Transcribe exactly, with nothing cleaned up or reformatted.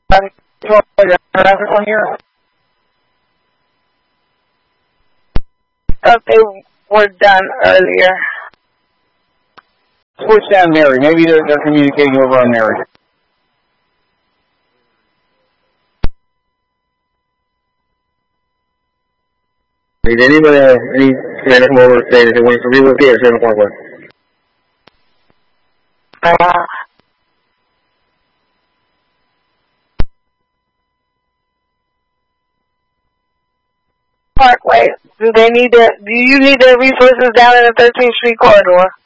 Um, on here. I thought they were done earlier. Switch down Mary. Maybe they're, they're communicating over on Mary. Did anybody have any Spanish more say that they want to relocate or seven point one? Uh, Parkway. Do they need the? Do you need the resources down in the thirteenth Street corridor?